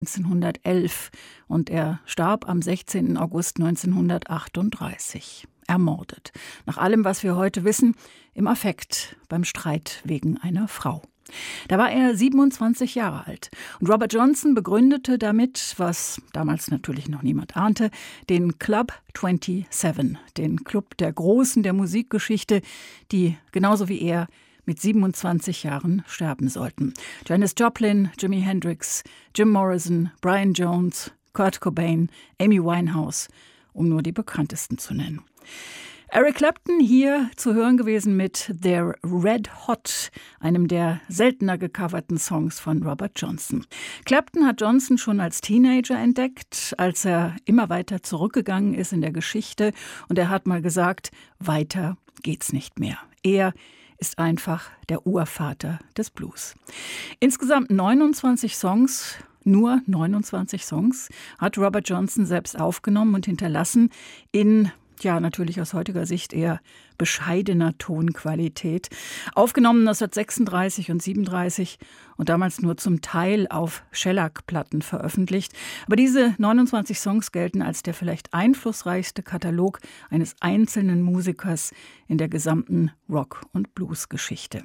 1911 und er starb am 16. August 1938. Ermordet. Nach allem, was wir heute wissen, im Affekt beim Streit wegen einer Frau. Da war er 27 Jahre alt und Robert Johnson begründete damit, was damals natürlich noch niemand ahnte, den Club 27, den Club der Großen der Musikgeschichte, die genauso wie er mit 27 Jahren sterben sollten. Janis Joplin, Jimi Hendrix, Jim Morrison, Brian Jones, Kurt Cobain, Amy Winehouse, um nur die bekanntesten zu nennen. Eric Clapton hier zu hören gewesen mit They're Red Hot, einem der seltener gecoverten Songs von Robert Johnson. Clapton hat Johnson schon als Teenager entdeckt, als er immer weiter zurückgegangen ist in der Geschichte. Und er hat mal gesagt, weiter geht's nicht mehr. Er ist einfach der Urvater des Blues. Insgesamt 29 Songs, nur 29 Songs, hat Robert Johnson selbst aufgenommen und hinterlassen in natürlich aus heutiger Sicht eher bescheidener Tonqualität. Aufgenommen 1936 und 37 und damals nur zum Teil auf Shellac-Platten veröffentlicht. Aber diese 29 Songs gelten als der vielleicht einflussreichste Katalog eines einzelnen Musikers in der gesamten Rock- und Blues-Geschichte.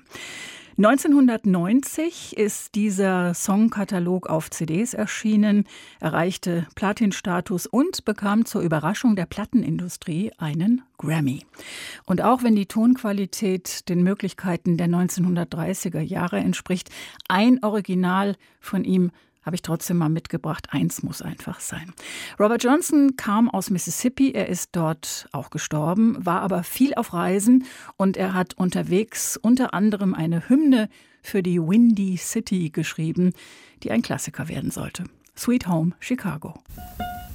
1990 ist dieser Songkatalog auf CDs erschienen, erreichte Platinstatus und bekam zur Überraschung der Plattenindustrie einen Grammy. Und auch wenn die Tonqualität den Möglichkeiten der 1930er Jahre entspricht, ein Original von ihm habe ich trotzdem mal mitgebracht. Eins muss einfach sein. Robert Johnson kam aus Mississippi, er ist dort auch gestorben, war aber viel auf Reisen und er hat unterwegs unter anderem eine Hymne für die Windy City geschrieben, die ein Klassiker werden sollte. Sweet Home Chicago.